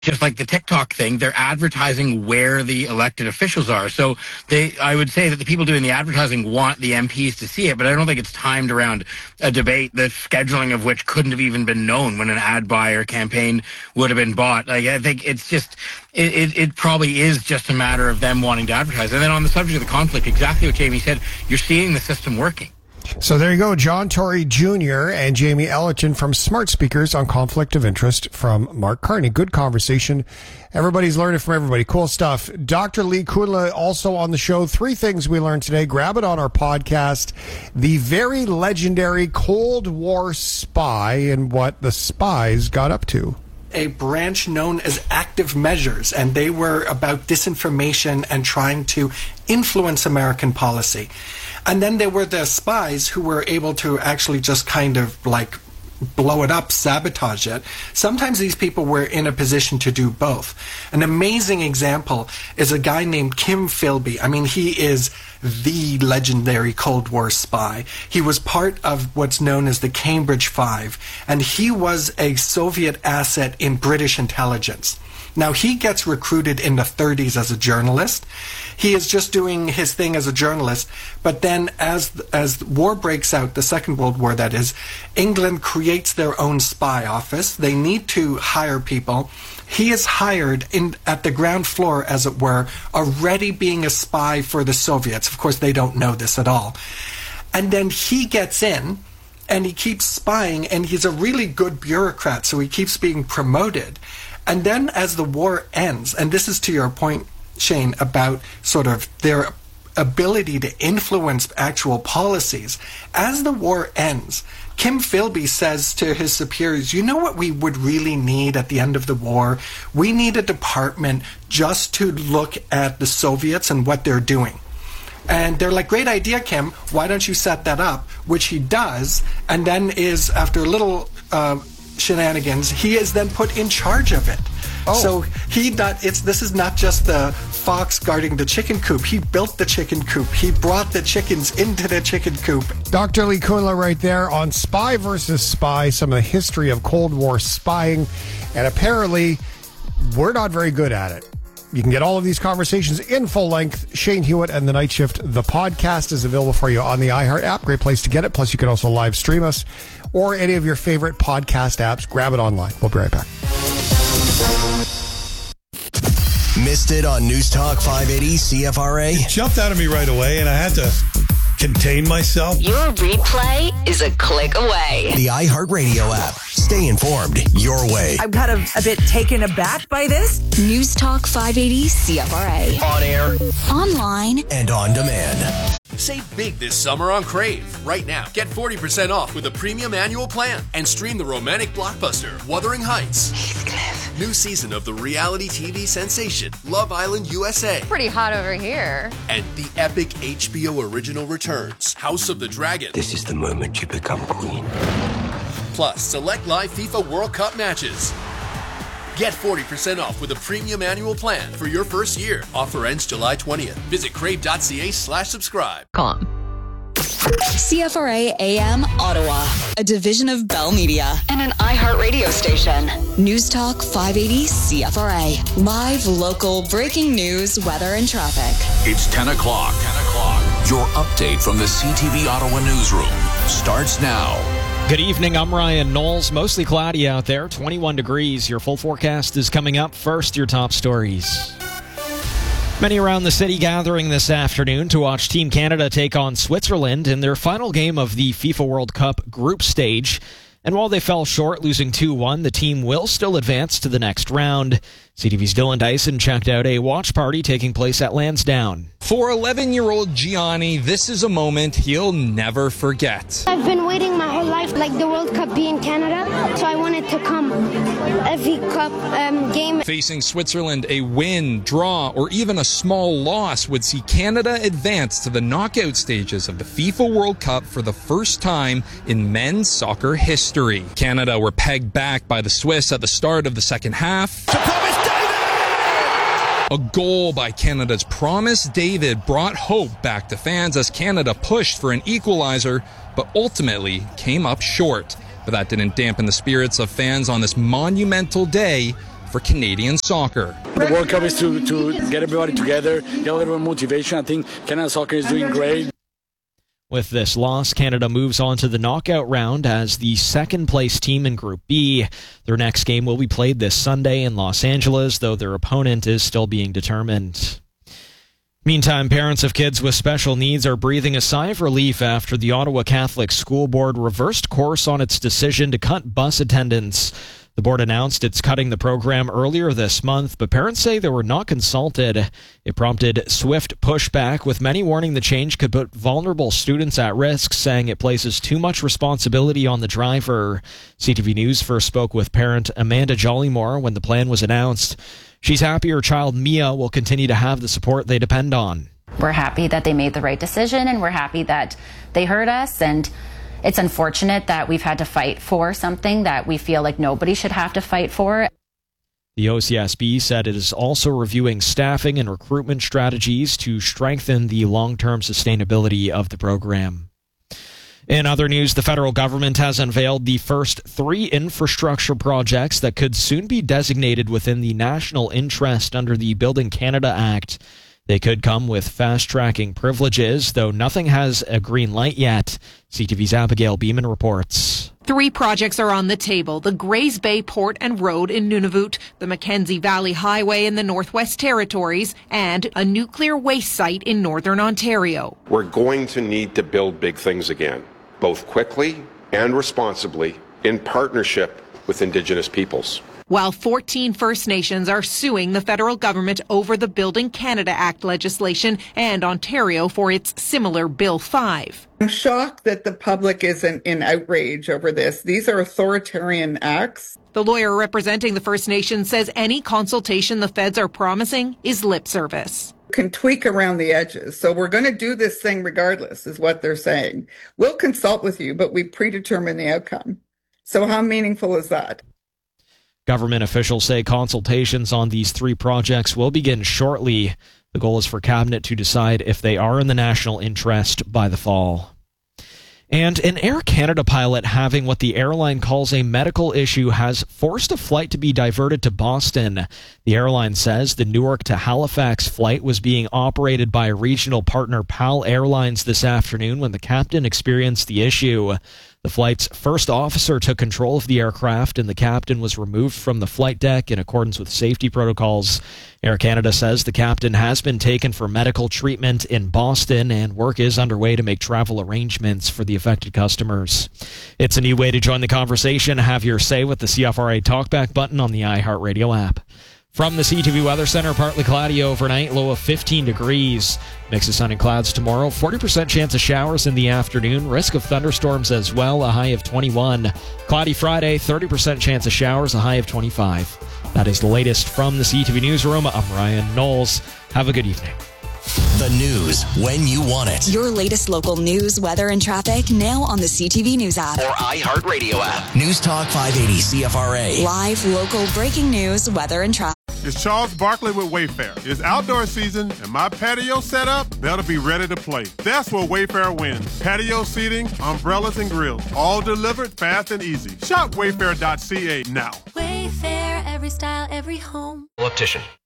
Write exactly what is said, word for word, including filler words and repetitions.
just like the TikTok thing, they're advertising where the elected officials are. So they, I would say that the people doing the advertising want the M Ps to see it, but I don't think it's timed around a debate, the scheduling of which couldn't have even been known when an ad buy or campaign would have been bought. Like, I think it's just, it, it, it probably is just a matter of them wanting to advertise. And then on the subject of the conflict, exactly what Jamie said, you're seeing the system working. So there you go, John Tory Junior and Jamie Ellerton from Smart Speakers on conflict of interest from Mark Carney. Good conversation. Everybody's learning from everybody. Cool stuff. Doctor Lee Kunle also on the show. Three things we learned today. Grab it on our podcast. The very legendary Cold War spy and what the spies got up to. A branch known as Active Measures, and they were about disinformation and trying to influence American policy. And then there were the spies who were able to actually just kind of like blow it up, sabotage it. Sometimes these people were in a position to do both. An amazing example is a guy named Kim Philby. I mean, he is the legendary Cold War spy. He was part of what's known as the Cambridge Five, and he was a Soviet asset in British intelligence. Now, he gets recruited in the thirties as a journalist. He is just doing his thing as a journalist. But then as as war breaks out, the Second World War that is, England creates their own spy office. They need to hire people. He is hired in at the ground floor, as it were, already being a spy for the Soviets. Of course, they don't know this at all. And then he gets in, and he keeps spying, and he's a really good bureaucrat, so he keeps being promoted. And then as the war ends, and this is to your point, Shane, about sort of their ability to influence actual policies, as the war ends, Kim Philby says to his superiors, you know what we would really need at the end of the war? We need a department just to look at the Soviets and what they're doing. And they're like, great idea, Kim. Why don't you set that up? Which he does, and then is, after a little uh, shenanigans, he is then put in charge of it. Oh. So he not, it's this is not just the fox guarding the chicken coop. He built the chicken coop. He brought the chickens into the chicken coop. Doctor Lee Kunle right there on Spy versus Spy, some of the history of Cold War spying. And apparently, we're not very good at it. You can get all of these conversations in full length. Shane Hewitt and The Night Shift. The podcast is available for you on the iHeart app. Great place to get it. Plus, you can also live stream us or any of your favorite podcast apps. Grab it online. We'll be right back. Missed it on News Talk five eighty C F R A? It jumped out of me right away, and I had to contain myself. Your replay is a click away. The iHeartRadio app. Stay informed your way. I'm kind of a bit taken aback by this. News Talk five eighty C F R A. On air, online, and on demand. Save big this summer on Crave. Right now, get forty percent off with a premium annual plan and stream the romantic blockbuster Wuthering Heights. Heathcliff. New season of the reality T V sensation Love Island U S A. Pretty hot over here. And the epic H B O original returns House of the Dragon. This is the moment you become queen. Plus, select live FIFA World Cup matches. Get forty percent off with a premium annual plan for your first year. Offer ends July twentieth. Visit crave.ca slash subscribe. Com. C F R A A M Ottawa, a division of Bell Media and an iHeart radio station. News Talk five eighty C F R A. Live, local, breaking news, weather, and traffic. It's ten o'clock. ten o'clock. Your update from the C T V Ottawa newsroom starts now. Good evening, I'm Ryan Knowles. Mostly cloudy out there, twenty-one degrees. Your full forecast is coming up. First, your top stories. Many around the city gathering this afternoon to watch Team Canada take on Switzerland in their final game of the FIFA World Cup group stage. And while they fell short, losing two one, the team will still advance to the next round. C T V's Dylan Dyson checked out a watch party taking place at Lansdowne. For eleven-year-old Gianni, this is a moment he'll never forget. I've been waiting my whole life, like the World Cup be in Canada, so I wanted to come every cup um, game. Facing Switzerland, a win, draw, or even a small loss would see Canada advance to the knockout stages of the FIFA World Cup for the first time in men's soccer history. Canada were pegged back by the Swiss at the start of the second half. A goal by Canada's Promise David brought hope back to fans as Canada pushed for an equalizer, but ultimately came up short. But that didn't dampen the spirits of fans on this monumental day for Canadian soccer. The World Cup is to, to get everybody together, get a little bit of motivation. I think Canada Soccer is doing great. With this loss, Canada moves on to the knockout round as the second-place team in Group B. Their next game will be played this Sunday in Los Angeles, though their opponent is still being determined. Meantime, parents of kids with special needs are breathing a sigh of relief after the Ottawa Catholic School Board reversed course on its decision to cut bus attendance. The board announced it's cutting the program earlier this month, but parents say they were not consulted. It prompted swift pushback, with many warning the change could put vulnerable students at risk, saying it places too much responsibility on the driver. C T V News first spoke with parent Amanda Jollymore when the plan was announced. She's happy her child Mia will continue to have the support they depend on. We're happy that they made the right decision, and we're happy that they heard us, and it's unfortunate that we've had to fight for something that we feel like nobody should have to fight for. The O C S B said it is also reviewing staffing and recruitment strategies to strengthen the long-term sustainability of the program. In other news, the federal government has unveiled the first three infrastructure projects that could soon be designated within the national interest under the Building Canada Act. They could come with fast-tracking privileges, though nothing has a green light yet. C T V's Abigail Beeman reports. Three projects are on the table: the Grays Bay Port and Road in Nunavut, the Mackenzie Valley Highway in the Northwest Territories, and a nuclear waste site in Northern Ontario. We're going to need to build big things again, both quickly and responsibly, in partnership with Indigenous peoples. While fourteen First Nations are suing the federal government over the Building Canada Act legislation and Ontario for its similar Bill five. I'm shocked that the public isn't in outrage over this. These are authoritarian acts. The lawyer representing the First Nations says any consultation the feds are promising is lip service. Can tweak around the edges. So we're going to do this thing regardless, is what they're saying. We'll consult with you, but we predetermine the outcome. So how meaningful is that? Government officials say consultations on these three projects will begin shortly. The goal is for Cabinet to decide if they are in the national interest by the fall. And an Air Canada pilot having what the airline calls a medical issue has forced a flight to be diverted to Boston. The airline says the Newark to Halifax flight was being operated by regional partner PAL Airlines this afternoon when the captain experienced the issue. The flight's first officer took control of the aircraft, and the captain was removed from the flight deck in accordance with safety protocols. Air Canada says the captain has been taken for medical treatment in Boston, and work is underway to make travel arrangements for the affected customers. It's a new way to join the conversation. Have your say with the C F R A Talkback button on the iHeartRadio app. From the C T V Weather Center, partly cloudy overnight, low of fifteen degrees. Mix of sun and clouds tomorrow, forty percent chance of showers in the afternoon, risk of thunderstorms as well, a high of twenty-one. Cloudy Friday, thirty percent chance of showers, a high of twenty-five. That is the latest from the C T V Newsroom. I'm Ryan Knowles. Have a good evening. The news when you want it. Your latest local news, weather, and traffic now on the C T V News app. Or iHeartRadio app. News Talk five eighty C F R A. Live, local, breaking news, weather, and traffic. It's Charles Barkley with Wayfair. It's outdoor season, and my patio setup, that'll be ready to play. That's where Wayfair wins. Patio seating, umbrellas, and grills, all delivered fast and easy. Shop wayfair dot c a now. Wayfair, every style, every home. Optician.